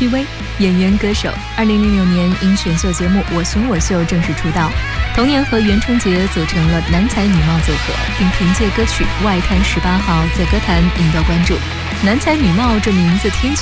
戚薇，演员歌手。2006年因选秀节目《我型我秀》正式出道，同年和袁成杰组成了男才女貌组合，并凭借歌曲《外滩18号》在歌坛引到关注。男才女貌这名字听起